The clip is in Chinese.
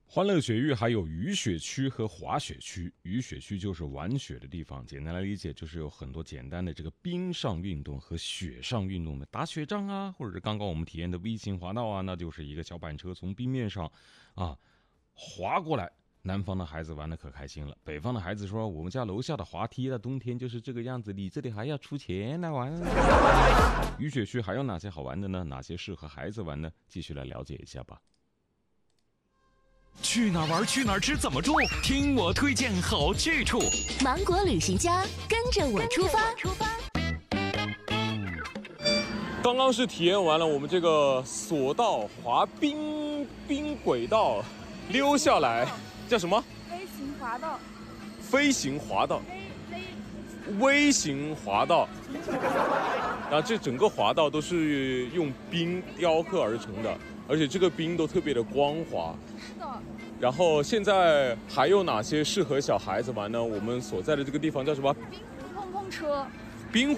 欢乐雪域还有雨雪区和滑雪区。雨雪区就是玩雪的地方，简单来理解就是有很多简单的这个冰上运动和雪上运动的，打雪仗啊，或者是刚刚我们体验的微型滑道啊，那就是一个小板车从冰面上滑过来。南方的孩子玩的可开心了，北方的孩子说我们家楼下的滑梯的冬天就是这个样子，你这里还要出钱来玩。雨雪区还有哪些好玩的呢？哪些适合孩子玩呢？继续来了解一下吧。 去哪儿玩去哪儿吃怎么住，听我推荐好去处。 芒果旅行家，跟着我出发。 刚刚是体验完了我们这个索道滑冰轨道，溜下来叫什么？ 飞行滑道。 飞行滑道。微型滑道。然后这整个滑道都是用冰雕刻而成的，而且这个冰都特别的光滑。 是的。 然后现在还有哪些适合小孩子玩呢？我们所在的这个地方叫什么？ 冰碰碰车。